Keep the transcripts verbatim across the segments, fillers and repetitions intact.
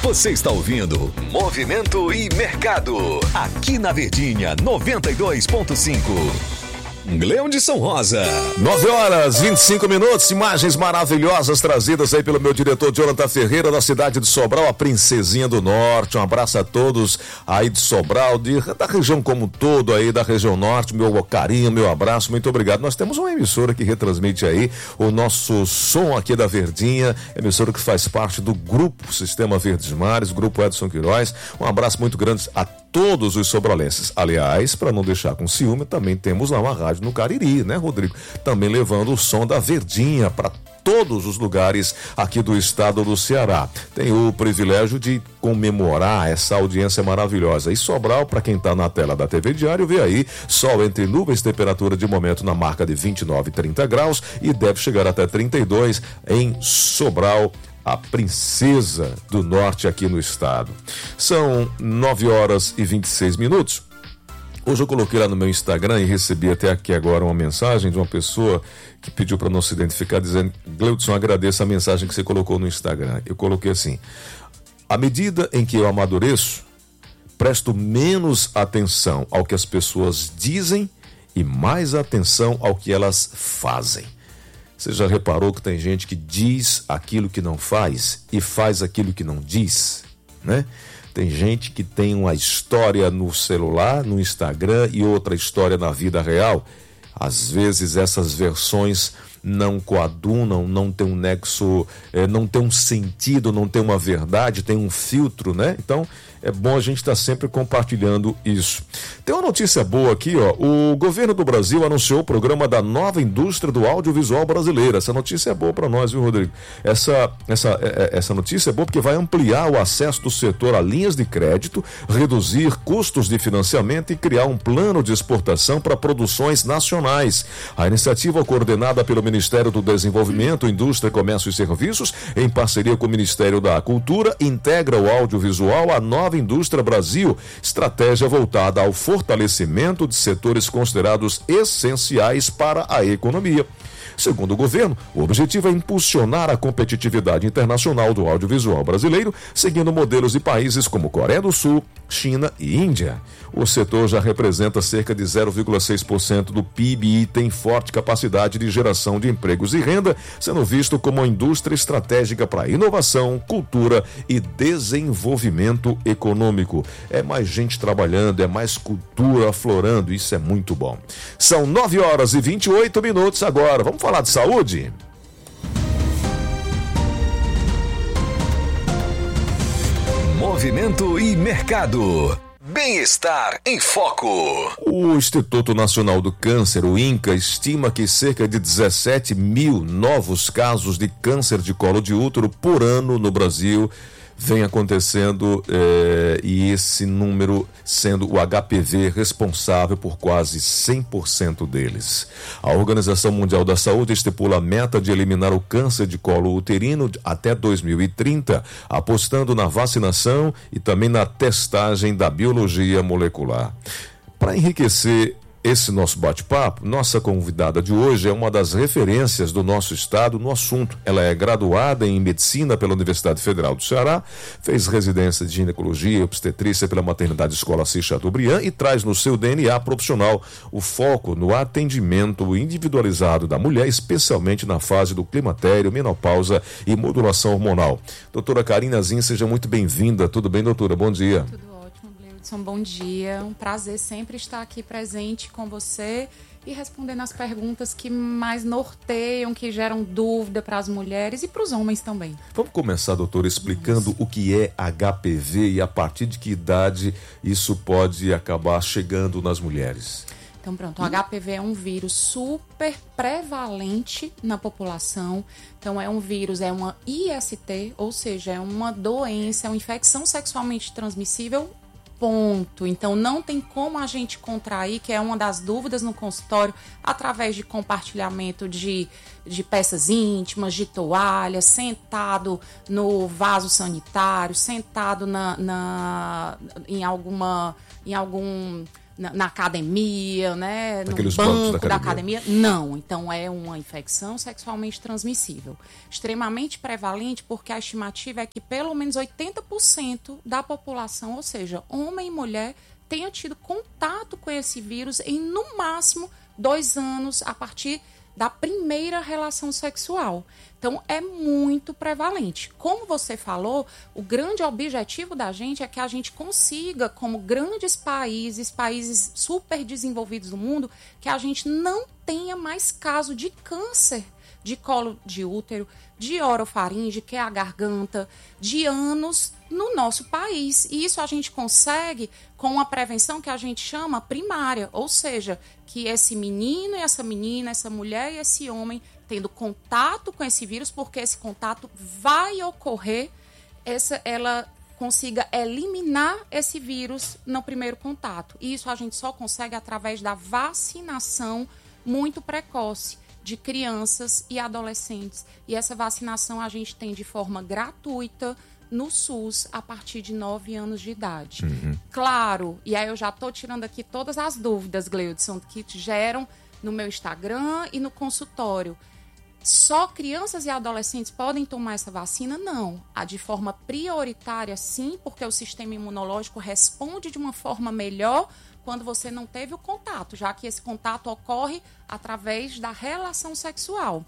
Você está ouvindo Movimento e Mercado, aqui na Verdinha noventa e dois ponto cinco. Leão de São Rosa. nove horas e vinte e cinco minutos, imagens maravilhosas trazidas aí pelo meu diretor Jonathan Ferreira, da cidade de Sobral, a Princesinha do Norte. Um abraço a todos aí de Sobral, de, da região como um todo aí, da região norte. Meu carinho, meu abraço, muito obrigado. Nós temos uma emissora que retransmite aí o nosso som aqui da Verdinha, emissora que faz parte do Grupo Sistema Verdes Mares, Grupo Edson Queiroz. Um abraço muito grande a todos os sobralenses. Aliás, para não deixar com ciúme, também temos lá uma rádio no Cariri, né, Rodrigo? Também levando o som da Verdinha para todos os lugares aqui do estado do Ceará. Tem o privilégio de comemorar essa audiência maravilhosa. E Sobral, para quem está na tela da T V Diário, vê aí sol entre nuvens, temperatura de momento na marca de vinte e nove, trinta graus e deve chegar até trinta e dois em Sobral, a princesa do norte aqui no estado. São nove horas e vinte e seis minutos. Hoje eu coloquei lá no meu Instagram e recebi até aqui agora uma mensagem de uma pessoa que pediu para não se identificar, dizendo: Gleudson, agradeço a mensagem que você colocou no Instagram. Eu coloquei assim: à medida em que eu amadureço, presto menos atenção ao que as pessoas dizem e mais atenção ao que elas fazem. Você já reparou que tem gente que diz aquilo que não faz e faz aquilo que não diz, né? Tem gente que tem uma história no celular, no Instagram, e outra história na vida real. Às vezes essas versões não coadunam, não tem um nexo, eh, não tem um sentido, não tem uma verdade, tem um filtro, né? Então é bom a gente estar sempre compartilhando isso. Tem uma notícia boa aqui, ó. O governo do Brasil anunciou o programa da nova indústria do audiovisual brasileira. Essa notícia é boa para nós, viu, Rodrigo? Essa, essa, essa notícia é boa porque vai ampliar o acesso do setor a linhas de crédito, reduzir custos de financiamento e criar um plano de exportação para produções nacionais. A iniciativa, coordenada pelo Ministério do Desenvolvimento, Indústria, Comércio e Serviços, em parceria com o Ministério da Cultura, integra o audiovisual à nova Indústria Brasil, estratégia voltada ao fortalecimento de setores considerados essenciais para a economia. Segundo o governo, o objetivo é impulsionar a competitividade internacional do audiovisual brasileiro, seguindo modelos de países como Coreia do Sul, China e Índia. O setor já representa cerca de zero vírgula seis por cento do P I B e tem forte capacidade de geração de empregos e renda, sendo visto como uma indústria estratégica para inovação, cultura e desenvolvimento econômico. É mais gente trabalhando, é mais cultura aflorando, isso é muito bom. São nove horas e vinte e oito minutos agora. Vamos falar de saúde? Movimento e Mercado. Bem-estar em foco. O Instituto Nacional do Câncer, o INCA, estima que cerca de dezessete mil novos casos de câncer de colo de útero por ano no Brasil vem acontecendo, eh, e esse número sendo o H P V responsável por quase cem por cento deles. A Organização Mundial da Saúde estipula a meta de eliminar o câncer de colo uterino até dois mil e trinta, apostando na vacinação e também na testagem da biologia molecular. Para enriquecer esse nosso bate-papo, nossa convidada de hoje é uma das referências do nosso estado no assunto. Ela é graduada em medicina pela Universidade Federal do Ceará, fez residência de ginecologia e obstetrícia pela Maternidade Escola Assis Chateaubriand e traz no seu D N A profissional o foco no atendimento individualizado da mulher, especialmente na fase do climatério, menopausa e modulação hormonal. Doutora Karina Zin, seja muito bem-vinda. Tudo bem, doutora? Bom dia. Tudo Um bom dia, um prazer sempre estar aqui presente com você e respondendo as perguntas que mais norteiam, que geram dúvida para as mulheres e para os homens também. Vamos começar, doutora, explicando isso. O que é H P V e a partir de que idade isso pode acabar chegando nas mulheres. Então pronto, o H P V é um vírus super prevalente na população. Então é um vírus, é uma I S T, ou seja, é uma doença, é uma infecção sexualmente transmissível. Ponto. Então não tem como a gente contrair, que é uma das dúvidas no consultório, através de compartilhamento de, de peças íntimas, de toalhas, sentado no vaso sanitário, sentado na, na, em, alguma, em algum na, na academia, né? Naqueles no banco da da academia. academia. Não, então é uma infecção sexualmente transmissível. Extremamente prevalente, porque a estimativa é que pelo menos oitenta por cento da população, ou seja, homem e mulher, tenha tido contato com esse vírus em, no máximo, dois anos a partir da primeira relação sexual. Então, é muito prevalente. Como você falou, o grande objetivo da gente é que a gente consiga, como grandes países, países super desenvolvidos do mundo, que a gente não tenha mais caso de câncer de colo de útero, de orofaringe, que é a garganta, de ânus no nosso país. E isso a gente consegue com uma prevenção que a gente chama primária, ou seja, que esse menino e essa menina, essa mulher e esse homem tendo contato com esse vírus, porque esse contato vai ocorrer, essa, ela consiga eliminar esse vírus no primeiro contato. E isso a gente só consegue através da vacinação muito precoce de crianças e adolescentes. E essa vacinação a gente tem de forma gratuita no SUS a partir de nove anos de idade. Uhum. Claro, e aí eu já estou tirando aqui todas as dúvidas, Gleudson, que geram no meu Instagram e no consultório. Só crianças e adolescentes podem tomar essa vacina? Não. A de forma prioritária, sim, porque o sistema imunológico responde de uma forma melhor quando você não teve o contato, já que esse contato ocorre através da relação sexual.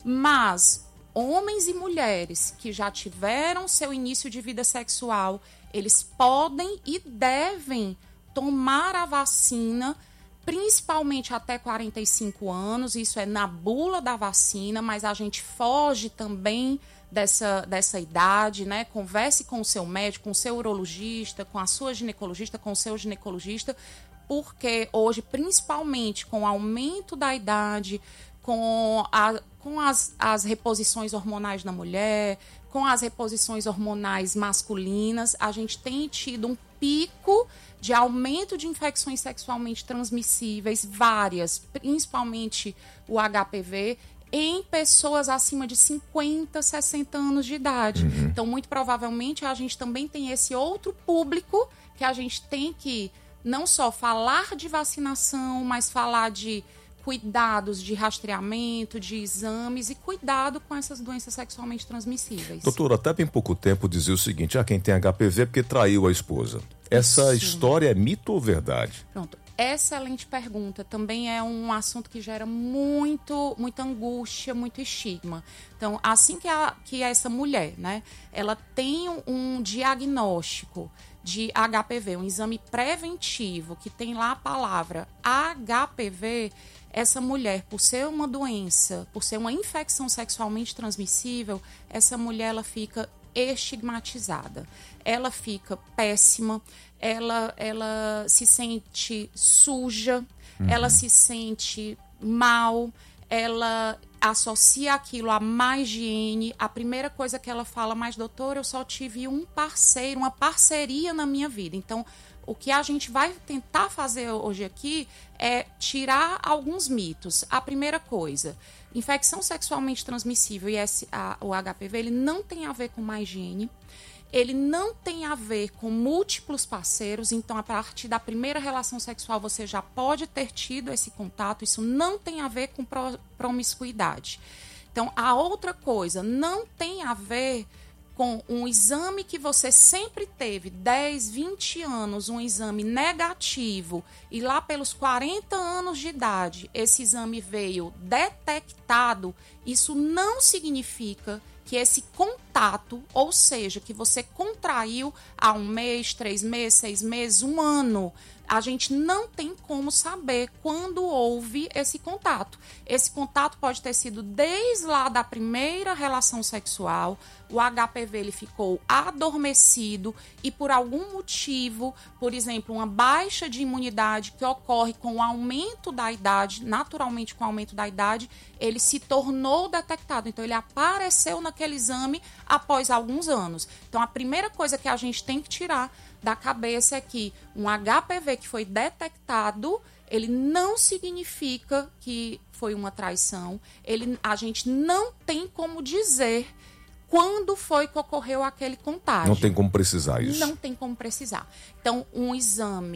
Mas homens e mulheres que já tiveram seu início de vida sexual, eles podem e devem tomar a vacina, principalmente até quarenta e cinco anos, isso é na bula da vacina, mas a gente foge também dessa, dessa idade, né? Converse com o seu médico, com o seu urologista, com a sua ginecologista, com o seu ginecologista, porque hoje, principalmente com o aumento da idade, com, a, com as, as reposições hormonais na mulher, com as reposições hormonais masculinas, a gente tem tido um pico de aumento de infecções sexualmente transmissíveis, várias, principalmente o H P V, em pessoas acima de cinquenta, sessenta anos de idade. Uhum. Então, muito provavelmente, a gente também tem esse outro público que a gente tem que não só falar de vacinação, mas falar de cuidados de rastreamento, de exames e cuidado com essas doenças sexualmente transmissíveis. Doutora, até bem pouco tempo dizia o seguinte, ah, quem tem H P V é porque traiu a esposa. Essa Isso. história é mito ou verdade? Pronto. Excelente pergunta. Também é um assunto que gera muito, muita angústia, muito estigma. Então, assim que, a, que essa mulher, né, ela tem um diagnóstico de H P V, um exame preventivo, que tem lá a palavra H P V, essa mulher, por ser uma doença, por ser uma infecção sexualmente transmissível, essa mulher ela fica estigmatizada. Ela fica péssima, ela, ela se sente suja, uhum. ela se sente mal, ela associa aquilo à má higiene. A primeira coisa que ela fala, mas doutora, eu só tive um parceiro, uma parceria na minha vida. Então, o que a gente vai tentar fazer hoje aqui é tirar alguns mitos. A primeira coisa, infecção sexualmente transmissível e esse, a, o H P V, ele não tem a ver com má higiene. Ele não tem a ver com múltiplos parceiros, então a partir da primeira relação sexual você já pode ter tido esse contato, isso não tem a ver com pro, promiscuidade. Então, a outra coisa, não tem a ver com um exame que você sempre teve, dez, vinte anos, um exame negativo, e lá pelos quarenta anos de idade, esse exame veio detectado, isso não significa que esse contato, ou seja, que você contraiu há um mês, três meses, seis meses, um ano, a gente não tem como saber quando houve esse contato. Esse contato pode ter sido desde lá da primeira relação sexual, o H P V ele ficou adormecido e por algum motivo, por exemplo, uma baixa de imunidade que ocorre com o aumento da idade, naturalmente com o aumento da idade, ele se tornou detectado. Então, ele apareceu naquele exame após alguns anos. Então, a primeira coisa que a gente tem que tirar da cabeça é que um H P V que foi detectado, ele não significa que foi uma traição. Ele, a gente não tem como dizer quando foi que ocorreu aquele contágio. Não tem como precisar isso. Não tem como precisar. Então, um exame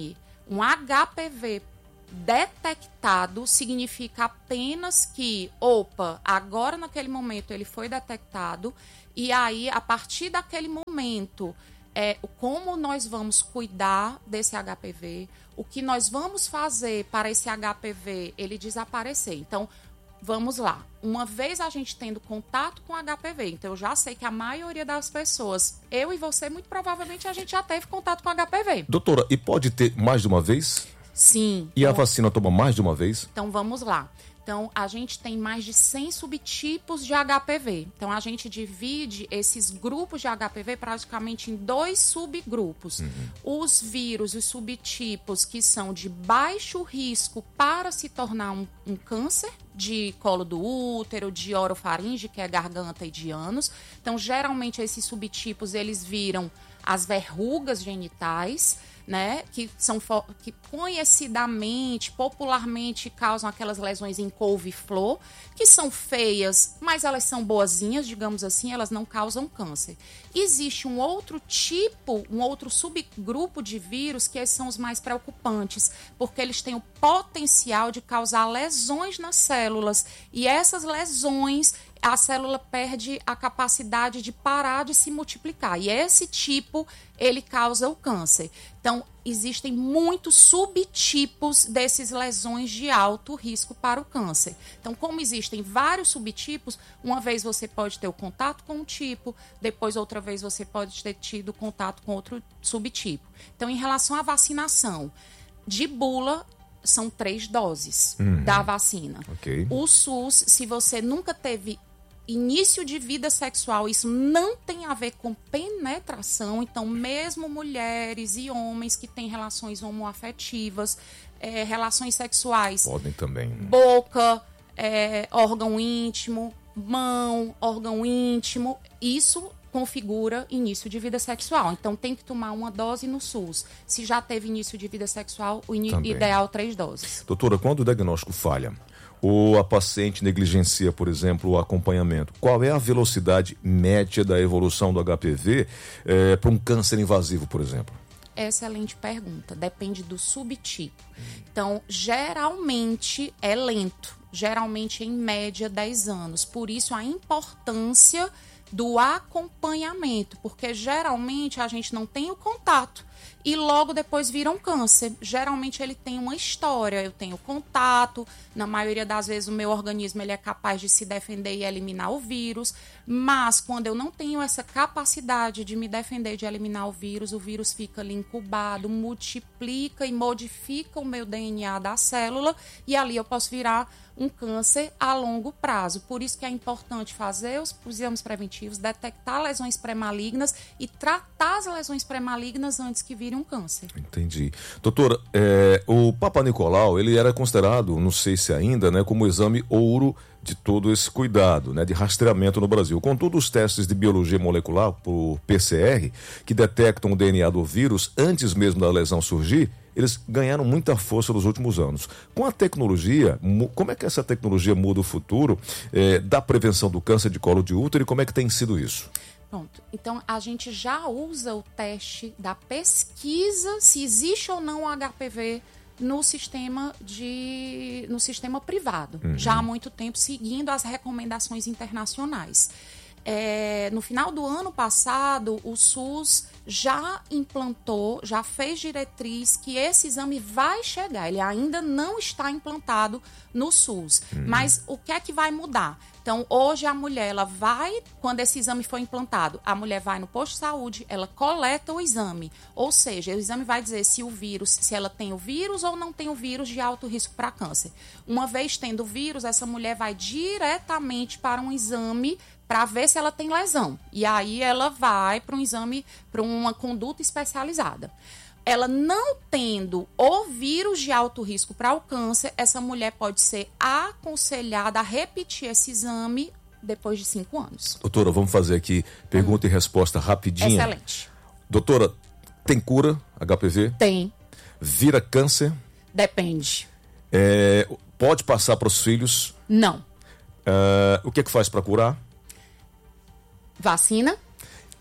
Um H P V detectado significa apenas que, opa, agora naquele momento ele foi detectado e aí, a partir daquele momento, é, como nós vamos cuidar desse H P V, o que nós vamos fazer para esse H P V ele desaparecer. Então, vamos lá. Uma vez a gente tendo contato com H P V, então eu já sei que a maioria das pessoas, eu e você, muito provavelmente a gente já teve contato com H P V. Doutora, e pode ter mais de uma vez? Sim. E a vacina toma mais de uma vez? Então, vamos lá. Então, a gente tem mais de cem subtipos de H P V. Então, a gente divide esses grupos de H P V praticamente em dois subgrupos. Uhum. Os vírus, os subtipos que são de baixo risco para se tornar um, um câncer de colo do útero, de orofaringe, que é garganta e de ânus. Então, geralmente, esses subtipos, eles viram as verrugas genitais, né, que são que conhecidamente, popularmente causam aquelas lesões em couve-flor, que são feias, mas elas são boazinhas, digamos assim, elas não causam câncer. Existe um outro tipo, um outro subgrupo de vírus que esses são os mais preocupantes, porque eles têm o potencial de causar lesões nas células, e essas lesões a célula perde a capacidade de parar de se multiplicar. E esse tipo, ele causa o câncer. Então, existem muitos subtipos dessas lesões de alto risco para o câncer. Então, como existem vários subtipos, uma vez você pode ter o contato com um tipo, depois outra vez você pode ter tido contato com outro subtipo. Então, em relação à vacinação, de bula, são três doses uhum. da vacina. Okay. O SUS, se você nunca teve início de vida sexual, isso não tem a ver com penetração, então mesmo mulheres e homens que têm relações homoafetivas, é, relações sexuais, podem também, né? Boca, é, órgão íntimo, mão, órgão íntimo, isso configura início de vida sexual. Então tem que tomar uma dose no SUS. Se já teve início de vida sexual, o ideal três doses. Doutora, quando o diagnóstico falha, ou a paciente negligencia, por exemplo, o acompanhamento, qual é a velocidade média da evolução do H P V é, para um câncer invasivo, por exemplo? Excelente pergunta. Depende do subtipo. Então, geralmente é lento. Geralmente, em média, dez anos. Por isso, a importância do acompanhamento, porque geralmente a gente não tem o contato e logo depois vira um câncer. Geralmente ele tem uma história, eu tenho contato, na maioria das vezes o meu organismo ele é capaz de se defender e eliminar o vírus, mas quando eu não tenho essa capacidade de me defender e de eliminar o vírus, o vírus fica ali incubado, multiplica e modifica o meu D N A da célula e ali eu posso virar um câncer a longo prazo. Por isso que é importante fazer os exames preventivos, detectar lesões pré-malignas e tratar as lesões pré-malignas antes que vire um câncer. Entendi. Doutora, é, o Papa Nicolau, ele era considerado, não sei se ainda, né, como o exame ouro de todo esse cuidado, né, de rastreamento no Brasil. Contudo, os testes de biologia molecular, por P C R, que detectam o D N A do vírus antes mesmo da lesão surgir, eles ganharam muita força nos últimos anos. Com a tecnologia, como é que essa tecnologia muda o futuro é, da prevenção do câncer de colo de útero e como é que tem sido isso? Pronto. Então, a gente já usa o teste da pesquisa se existe ou não o H P V no sistema, de, no sistema privado. Uhum. Já há muito tempo, seguindo as recomendações internacionais. É, no final do ano passado, o SUS já implantou, já fez diretriz que esse exame vai chegar. Ele ainda não está implantado no SUS. Uhum. Mas o que é que vai mudar? Então, hoje a mulher, ela vai, quando esse exame for implantado, a mulher vai no posto de saúde, ela coleta o exame. Ou seja, o exame vai dizer se o vírus, se ela tem o vírus ou não tem o vírus de alto risco para câncer. Uma vez tendo o vírus, essa mulher vai diretamente para um exame para ver se ela tem lesão. E aí ela vai para um exame, para uma conduta especializada. Ela não tendo o vírus de alto risco para o câncer, essa mulher pode ser aconselhada a repetir esse exame depois de cinco anos. Doutora, vamos fazer aqui pergunta hum. e resposta rapidinha. Excelente. Doutora, tem cura H P V? Tem. Vira câncer? Depende. É, pode passar para os filhos? Não. É, o que é que faz para curar? Vacina.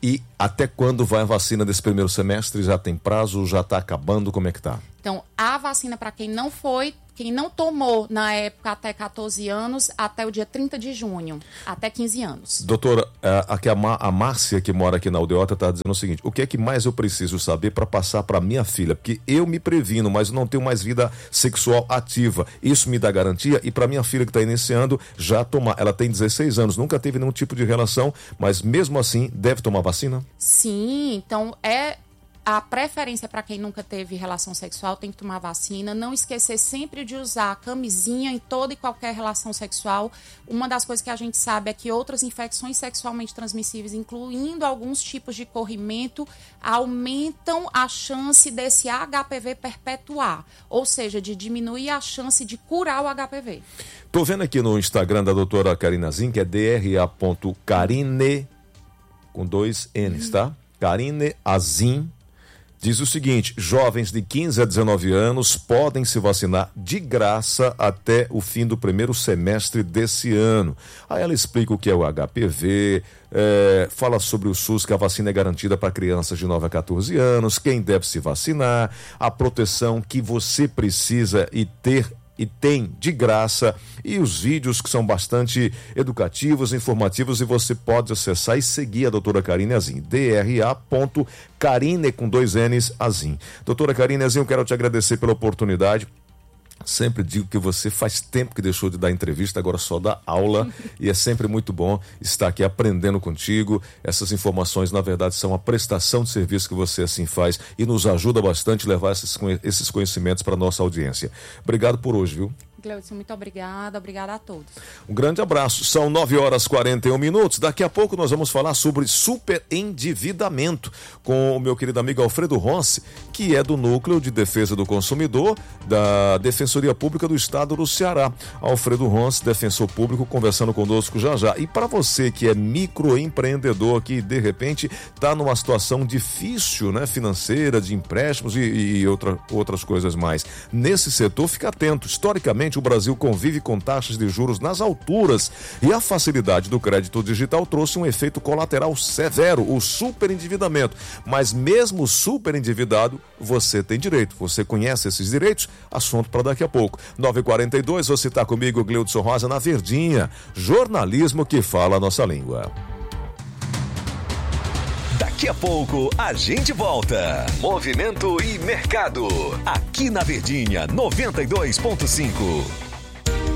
E até quando vai a vacina desse primeiro semestre? Já tem prazo? Já está acabando? Como é que tá? Então, a vacina para quem não foi, quem não tomou na época até quatorze anos, até o dia trinta de junho, até quinze anos. Doutora, aqui a, a Márcia, que mora aqui na Aldeota, está dizendo o seguinte: o que é que mais eu preciso saber para passar para minha filha? Porque eu me previno, mas não tenho mais vida sexual ativa. Isso me dá garantia? E para minha filha que está iniciando, já tomar. Ela tem dezesseis anos, nunca teve nenhum tipo de relação, mas mesmo assim deve tomar vacina? Sim, então é... A preferência para quem nunca teve relação sexual tem que tomar vacina. Não esquecer sempre de usar a camisinha em toda e qualquer relação sexual. Uma das coisas que a gente sabe é que outras infecções sexualmente transmissíveis, incluindo alguns tipos de corrimento, aumentam a chance desse H P V perpetuar. Ou seja, de diminuir a chance de curar o H P V. Tô vendo aqui no Instagram da doutora Karina Zin, que é d r a ponto carine, com dois N's, tá? Karine Azin. Diz o seguinte: jovens de quinze a dezenove anos podem se vacinar de graça até o fim do primeiro semestre desse ano. Aí ela explica o que é o H P V, é, fala sobre o SUS, que a vacina é garantida para crianças de nove a quatorze anos, quem deve se vacinar, a proteção que você precisa e ter e tem de graça, e os vídeos que são bastante educativos, informativos, e você pode acessar e seguir a doutora Karine Azin, d r a ponto carine com dois N's Azin. Doutora Karine Azin, eu quero te agradecer pela oportunidade. Sempre digo que você faz tempo que deixou de dar entrevista, agora só dá aula, e é sempre muito bom estar aqui aprendendo contigo. Essas informações, na verdade, são a prestação de serviço que você assim faz e nos ajuda bastante a levar esses, esses conhecimentos para a nossa audiência. Obrigado por hoje, viu? Gleudson, muito obrigada, obrigada a todos. Um grande abraço. São nove horas e quarenta e um minutos. Daqui a pouco nós vamos falar sobre superendividamento com o meu querido amigo Alfredo Ronce, que é do Núcleo de Defesa do Consumidor da Defensoria Pública do Estado do Ceará. Alfredo Ronce, defensor público, conversando conosco já já. E para você que é microempreendedor, que de repente está numa situação difícil, né, financeira, de empréstimos e, e outra, outras coisas mais, nesse setor, fica atento. Historicamente, o Brasil convive com taxas de juros nas alturas, e a facilidade do crédito digital trouxe um efeito colateral severo, o superendividamento. Mas mesmo superendividado, você tem direito. Você conhece esses direitos? Assunto para daqui a pouco. nove e quarenta e dois, você está comigo, Gleudson Rosa, na Verdinha. Jornalismo que fala a nossa língua. Daqui a pouco a gente volta. Movimento e mercado. Aqui na Verdinha noventa e dois ponto cinco.